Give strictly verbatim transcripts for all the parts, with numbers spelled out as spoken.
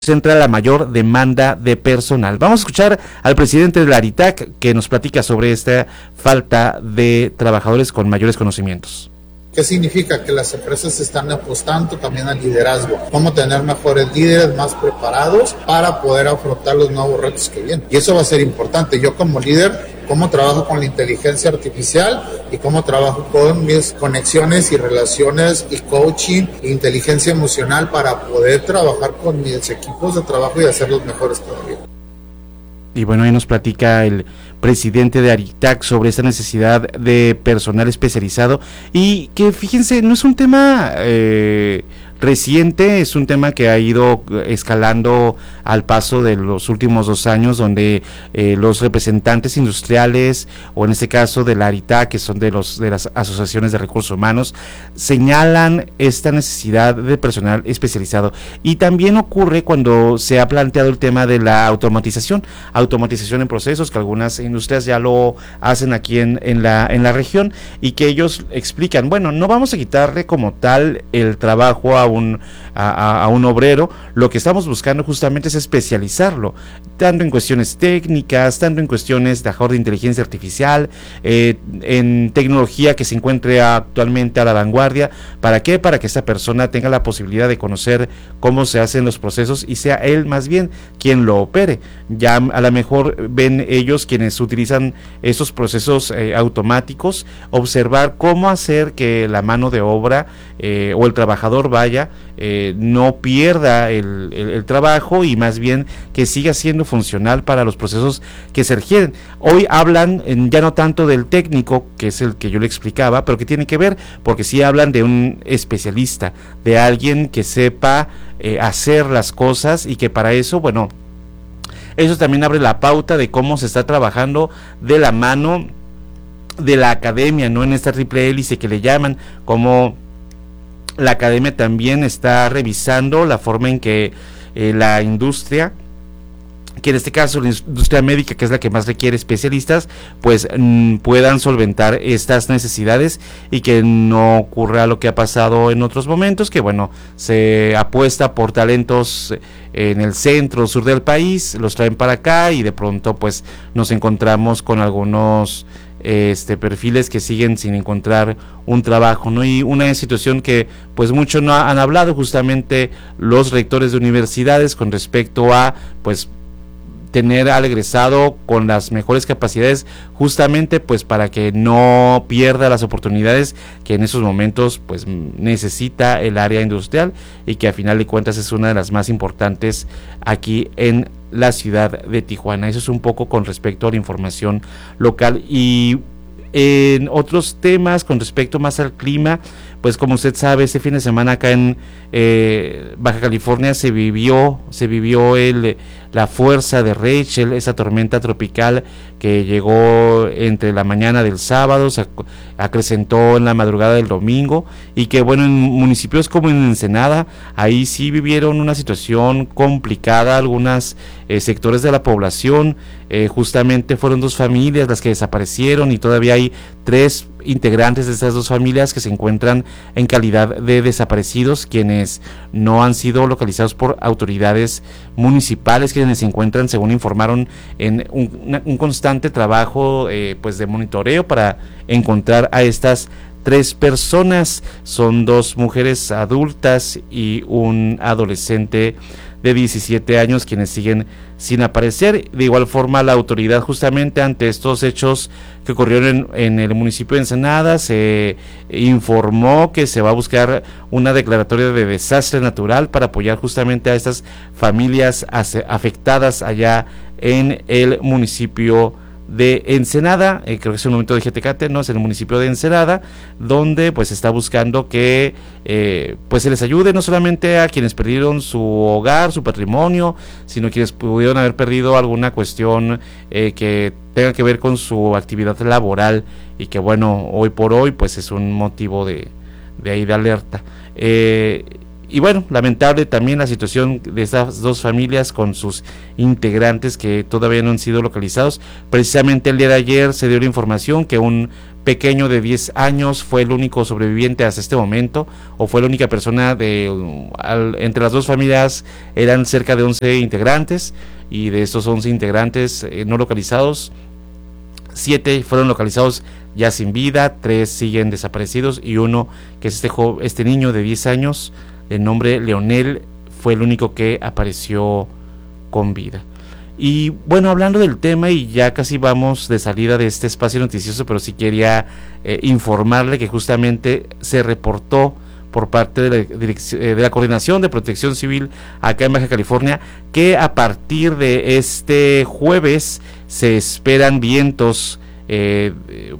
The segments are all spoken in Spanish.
centra la mayor demanda de personal. Vamos a escuchar al presidente de la ARITAC que nos platica sobre esta falta de trabajadores con mayores conocimientos. ¿Qué significa? Que las empresas están apostando también al liderazgo, cómo tener mejores líderes más preparados para poder afrontar los nuevos retos que vienen. Y eso va a ser importante. Yo como líder, cómo trabajo con la inteligencia artificial y cómo trabajo con mis conexiones y relaciones y coaching e inteligencia emocional para poder trabajar con mis equipos de trabajo y hacerlos mejores todavía. Y bueno, ahí nos platica el presidente de ARITAC sobre esta necesidad de personal especializado y que fíjense, no es un tema eh, reciente, es un tema que ha ido escalando al paso de los últimos dos años, donde eh, los representantes industriales, o en este caso de la ARITAC, que son de los de las asociaciones de recursos humanos, señalan esta necesidad de personal especializado. Y también ocurre cuando se ha planteado el tema de la automatización, automatización en procesos, que algunas industrias ya lo hacen aquí en, en la en la región, y que ellos explican, bueno, no vamos a quitarle como tal el trabajo a un a, a un obrero, lo que estamos buscando justamente es especializarlo, tanto en cuestiones técnicas, tanto en cuestiones de, de inteligencia artificial, eh, en tecnología que se encuentre actualmente a la vanguardia. ¿Para qué? Para que esta persona tenga la posibilidad de conocer cómo se hacen los procesos y sea él más bien quien lo opere. Ya a lo mejor ven ellos, quienes utilizan esos procesos eh, automáticos, observar cómo hacer que la mano de obra eh, o el trabajador vaya, eh, no pierda el, el, el trabajo y más bien que siga siendo funcional para los procesos que se requieren. Hoy hablan eh, ya no tanto del técnico, que es el que yo le explicaba, pero que tiene que ver, porque sí hablan de un especialista, de alguien que sepa eh, hacer las cosas y que para eso, bueno, eso también abre la pauta de cómo se está trabajando de la mano de la academia, ¿no? En esta triple hélice que le llaman, como la academia también está revisando la forma en que eh, la industria, que en este caso la industria médica, que es la que más requiere especialistas, pues mmm, puedan solventar estas necesidades y que no ocurra lo que ha pasado en otros momentos, que bueno, se apuesta por talentos en el centro, sur del país, los traen para acá y de pronto pues nos encontramos con algunos este perfiles que siguen sin encontrar un trabajo, ¿no? Y una situación que pues mucho no han hablado justamente los rectores de universidades con respecto a pues tener al egresado con las mejores capacidades, justamente pues para que no pierda las oportunidades que en esos momentos pues necesita el área industrial y que a final de cuentas es una de las más importantes aquí en la ciudad de Tijuana. Eso es un poco con respecto a la información local. Y en otros temas con respecto más al clima, pues como usted sabe, este fin de semana acá en eh, Baja California se vivió se vivió el la fuerza de Rachel, esa tormenta tropical que llegó entre la mañana del sábado, se acrecentó en la madrugada del domingo, y que bueno, en municipios como en Ensenada, ahí sí vivieron una situación complicada, algunos eh, sectores de la población, eh, justamente fueron dos familias las que desaparecieron y todavía hay tres integrantes de estas dos familias que se encuentran en calidad de desaparecidos, quienes no han sido localizados por autoridades municipales, quienes se encuentran, según informaron, en un, una, un constante trabajo eh, pues de monitoreo para encontrar a estas tres personas. Son dos mujeres adultas y un adolescente de diecisiete años quienes siguen sin aparecer. De igual forma, la autoridad, justamente ante estos hechos que ocurrieron en, en el municipio de Ensenada, se informó que se va a buscar una declaratoria de desastre natural para apoyar justamente a estas familias afectadas allá en el municipio de Ensenada, eh, creo que es un momento de Jetecate, no, es en el municipio de Ensenada, donde pues está buscando que eh, pues se les ayude no solamente a quienes perdieron su hogar, su patrimonio, sino quienes pudieron haber perdido alguna cuestión eh, que tenga que ver con su actividad laboral, y que bueno, hoy por hoy pues es un motivo de, de ahí de alerta. Eh, y bueno, lamentable también la situación de estas dos familias con sus integrantes que todavía no han sido localizados. Precisamente el día de ayer se dio la información que un pequeño de diez años fue el único sobreviviente hasta este momento, o fue la única persona de, al, entre las dos familias eran cerca de once integrantes, y de estos once integrantes eh, no localizados, siete fueron localizados ya sin vida, tres siguen desaparecidos, y uno, que es este, joven, este niño de diez años, de nombre Leonel, fue el único que apareció con vida. Y bueno, hablando del tema, y ya casi vamos de salida de este espacio noticioso, pero sí quería eh, informarle que justamente se reportó por parte de la, de la Coordinación de Protección Civil acá en Baja California que a partir de este jueves se esperan vientos Eh,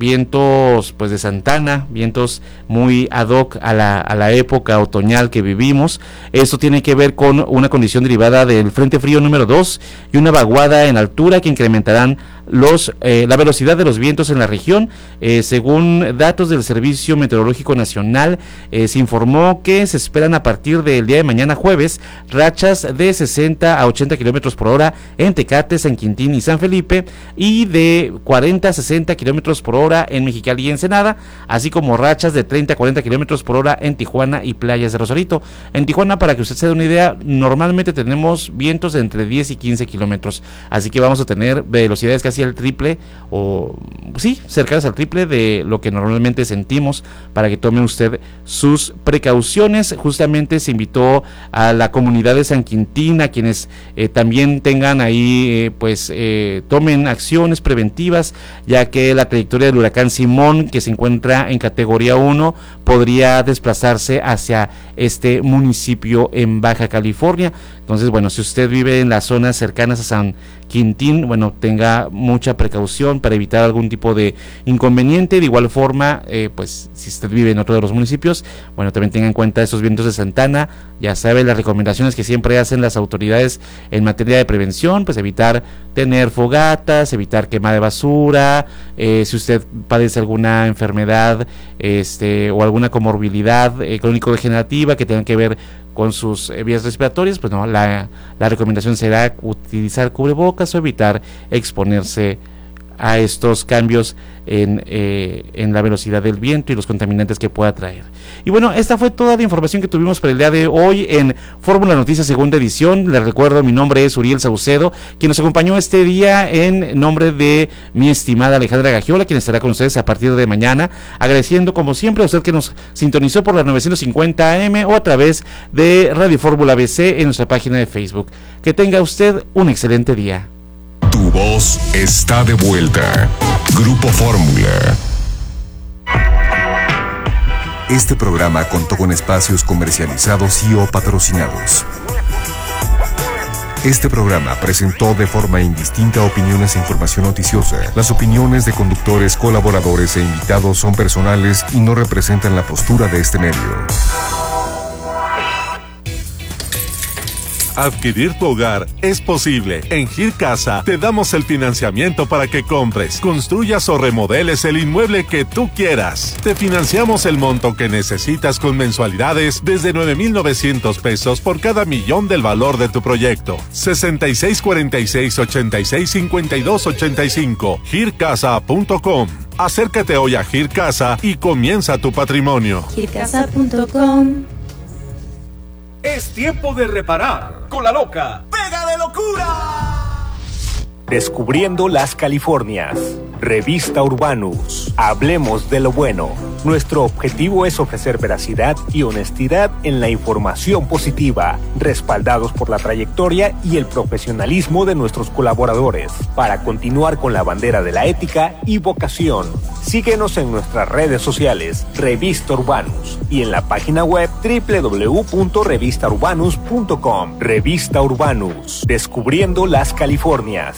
vientos pues de Santana, vientos muy ad hoc a la, a la época otoñal que vivimos. Esto tiene que ver con una condición derivada del Frente Frío número dos y una vaguada en altura que incrementarán los eh, la velocidad de los vientos en la región. Eh, según datos del Servicio Meteorológico Nacional, eh, se informó que se esperan a partir del día de mañana jueves rachas de sesenta a ochenta kilómetros por hora en Tecate, San Quintín y San Felipe, y de cuarenta a sesenta kilómetros por hora en Mexicali y Ensenada, así como rachas de treinta a cuarenta kilómetros por hora en Tijuana y Playas de Rosarito. En Tijuana, para que usted se dé una idea, normalmente tenemos vientos de entre diez y quince kilómetros, así que vamos a tener velocidades casi al triple, o sí, cercanas al triple de lo que normalmente sentimos, para que tome usted sus precauciones. Justamente se invitó a la comunidad de San Quintín, a quienes eh, también tengan ahí, eh, pues eh, tomen acciones preventivas, ya que la trayectoria del huracán Simón, que se encuentra en categoría uno, podría desplazarse hacia este municipio en Baja California. Entonces, bueno, si usted vive en las zonas cercanas a San Quintín, bueno, tenga mucha precaución para evitar algún tipo de inconveniente. De igual forma, eh, pues si usted vive en otro de los municipios, bueno, también tenga en cuenta esos vientos de Santana. Ya sabe las recomendaciones que siempre hacen las autoridades en materia de prevención, pues evitar tener fogatas, evitar quema de basura, eh, si usted padece alguna enfermedad este o alguna comorbilidad eh, crónico-degenerativa que tenga que ver con sus eh, vías respiratorias, pues no, la, la recomendación será utilizar cubrebocas o evitar exponerse a estos cambios en, eh, en la velocidad del viento y los contaminantes que pueda traer. Y bueno, esta fue toda la información que tuvimos para el día de hoy en Fórmula Noticias segunda edición. Les recuerdo, mi nombre es Uriel Saucedo, quien nos acompañó este día en nombre de mi estimada Alejandra Gagiola, quien estará con ustedes a partir de mañana, agradeciendo como siempre a usted que nos sintonizó por las novecientos cincuenta A M o a través de Radio Fórmula B C en nuestra página de Facebook. Que tenga usted un excelente día. Tu voz está de vuelta. Grupo Fórmula. Este programa contó con espacios comercializados y o patrocinados. Este programa presentó de forma indistinta opiniones e información noticiosa. Las opiniones de conductores, colaboradores e invitados son personales y no representan la postura de este medio. Adquirir tu hogar es posible. En Gir Casa te damos el financiamiento para que compres, construyas o remodeles el inmueble que tú quieras. Te financiamos el monto que necesitas con mensualidades desde nueve mil novecientos pesos por cada millón del valor de tu proyecto. sesenta y seis cuarenta y seis ochenta y seis cincuenta y dos ochenta y cinco gir casa punto com. Acércate hoy a Gir Casa y comienza tu patrimonio. gir casa punto com. Es tiempo de reparar con la loca Pega de Locura. Descubriendo las Californias. Revista Urbanus. Hablemos de lo bueno. Nuestro objetivo es ofrecer veracidad y honestidad en la información positiva, respaldados por la trayectoria y el profesionalismo de nuestros colaboradores, para continuar con la bandera de la ética y vocación. Síguenos en nuestras redes sociales, Revista Urbanus, y en la página web doble u doble u doble u punto revista urbanus punto com. Revista Urbanus. Descubriendo las Californias.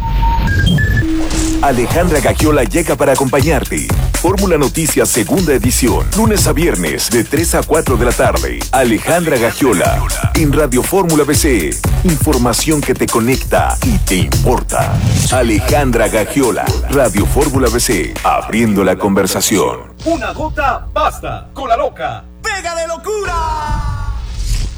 Alejandra Gagiola llega para acompañarte. Fórmula Noticias segunda edición, lunes a viernes de tres a cuatro de la tarde. Alejandra Gagiola en Radio Fórmula B C. Información que te conecta y te importa. Alejandra Gagiola, Radio Fórmula B C, abriendo la conversación. Una gota basta con la loca Pega de Locura.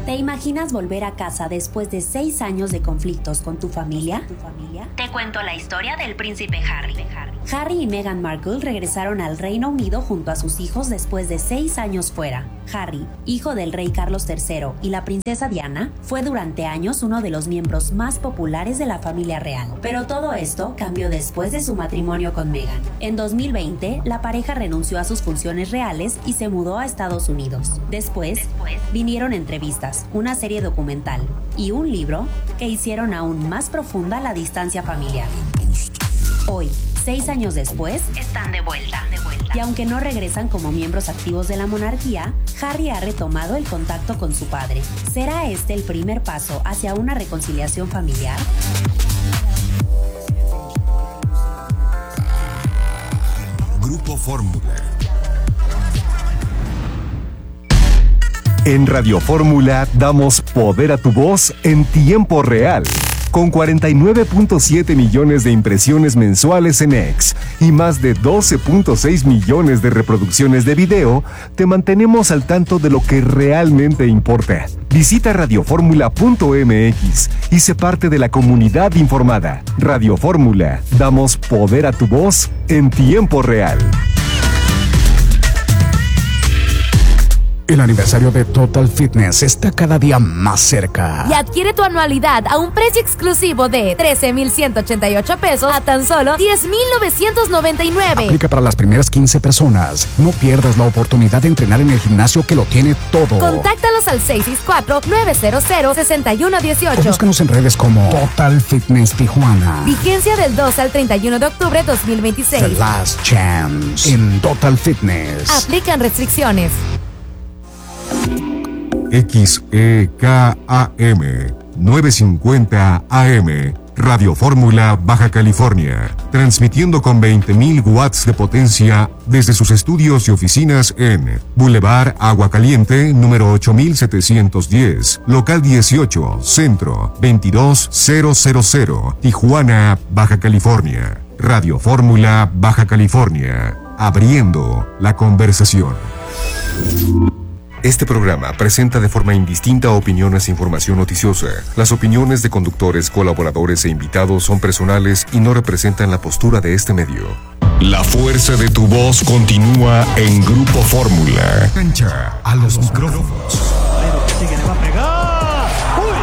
¿Te imaginas volver a casa después de seis años de conflictos con tu familia? Te cuento la historia del príncipe Harry. Harry y Meghan Markle regresaron al Reino Unido junto a sus hijos después de seis años fuera. Harry, hijo del rey Carlos tercero y la princesa Diana, fue durante años uno de los miembros más populares de la familia real. Pero todo esto cambió después de su matrimonio con Meghan. En dos mil veinte, la pareja renunció a sus funciones reales y se mudó a Estados Unidos. Después, vinieron entrevistas, una serie documental y un libro que hicieron aún más profunda la distancia familiar. Hoy, seis años después, están de vuelta, de vuelta. Y aunque no regresan como miembros activos de la monarquía, Harry ha retomado el contacto con su padre. ¿Será este el primer paso hacia una reconciliación familiar? Grupo Fórmula. En Radio Fórmula damos poder a tu voz en tiempo real. Con cuarenta y nueve punto siete millones de impresiones mensuales en X y más de doce punto seis millones de reproducciones de video, te mantenemos al tanto de lo que realmente importa. Visita radioformula punto m x y sé parte de la comunidad informada. Radio Fórmula, damos poder a tu voz en tiempo real. El aniversario de Total Fitness está cada día más cerca. Y adquiere tu anualidad a un precio exclusivo de trece mil ciento ochenta y ocho pesos a tan solo diez mil novecientos noventa y nueve. Aplica para las primeras quince personas. No pierdas la oportunidad de entrenar en el gimnasio que lo tiene todo. Contáctalos al seis seis cuatro, nueve cero cero, seis uno uno ocho. Búscanos en redes como Total Fitness Tijuana. Vigencia del dos al treinta y uno de octubre de dos mil veintiséis. The Last Chance en Total Fitness. Aplican restricciones. X E K A M novecientos cincuenta A M Radio Fórmula Baja California, transmitiendo con veinte mil watts de potencia desde sus estudios y oficinas en Boulevard Agua Caliente, número ocho mil setecientos diez, local dieciocho, centro, veintidós mil, Tijuana, Baja California. Radio Fórmula Baja California, abriendo la conversación. Este programa presenta de forma indistinta opiniones e información noticiosa. Las opiniones de conductores, colaboradores e invitados son personales y no representan la postura de este medio. La fuerza de tu voz continúa en Grupo Fórmula. Cancha a los micrófonos. Pero que sigue, le va a pegar. ¡Uy,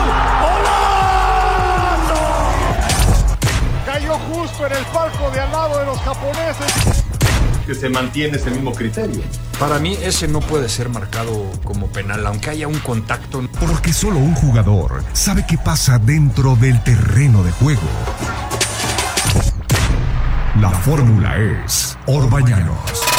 uy! ¡Golazo! Cayó justo en el palco de al lado de los japoneses. Que se mantiene ese mismo criterio. Para mí ese no puede ser marcado como penal, aunque haya un contacto. Porque solo un jugador sabe qué pasa dentro del terreno de juego. La fórmula es Orbañanos.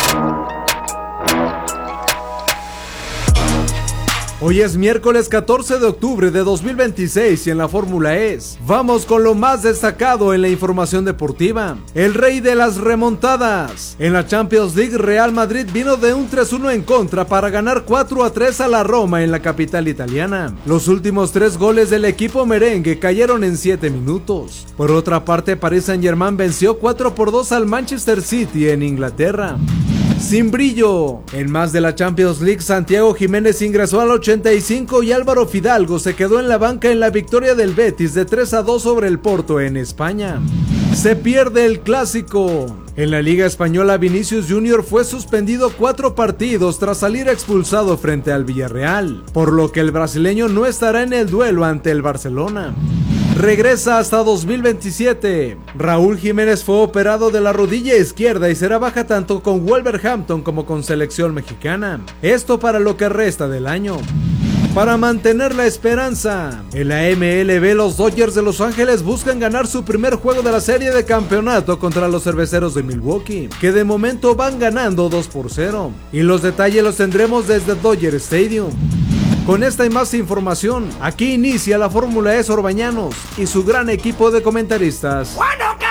Hoy es miércoles catorce de octubre de dos mil veintiséis y en la Fórmula es. Vamos con lo más destacado en la información deportiva. El rey de las remontadas. En la Champions League, Real Madrid vino de un tres uno en contra para ganar cuatro a tres a la Roma en la capital italiana. Los últimos tres goles del equipo merengue cayeron en siete minutos. Por otra parte, Paris Saint-Germain venció cuatro por dos al Manchester City en Inglaterra. Sin brillo. En más de la Champions League, Santiago Jiménez ingresó al ochenta y cinco y Álvaro Fidalgo se quedó en la banca en la victoria del Betis de tres a dos sobre el Porto en España. Se pierde el clásico. En la Liga Española, Vinicius Junior fue suspendido cuatro partidos tras salir expulsado frente al Villarreal, por lo que el brasileño no estará en el duelo ante el Barcelona. Regresa hasta dos mil veintisiete. Raúl Jiménez fue operado de la rodilla izquierda y será baja tanto con Wolverhampton como con selección mexicana. Esto para lo que resta del año. Para mantener la esperanza, en la M L B los Dodgers de Los Ángeles buscan ganar su primer juego de la serie de campeonato contra los Cerveceros de Milwaukee, que de momento van ganando dos por cero. Y los detalles los tendremos desde Dodger Stadium. Con esta y más información, aquí inicia la Fórmula E Orbañanos y su gran equipo de comentaristas. ¡Bueno!